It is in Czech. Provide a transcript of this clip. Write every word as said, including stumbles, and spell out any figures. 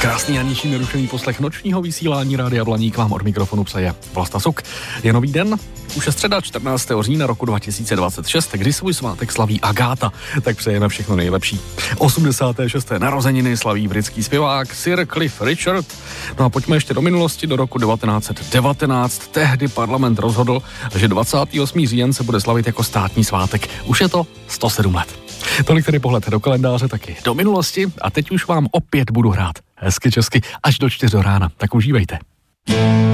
Krásný a ničím nerušený poslech nočního vysílání Rádia Blaník vám od mikrofonu přeje Vlasta Suk. Je nový den, už je středa čtrnáctého října roku dva tisíce dvacet šest, kdy svůj svátek slaví Agáta, tak přejeme všechno nejlepší. osmdesáté šesté narozeniny slaví britský zpěvák Sir Cliff Richard. No a pojďme ještě do minulosti, do roku devatenáct set devatenáct. Tehdy parlament rozhodl, že dvacátého osmého října se bude slavit jako státní svátek. Už je to sto sedm let. Tolik tedy pohled do kalendáře, taky do minulosti a teď už vám opět budu hrát hezky česky až do čtyř do rána, tak užívejte.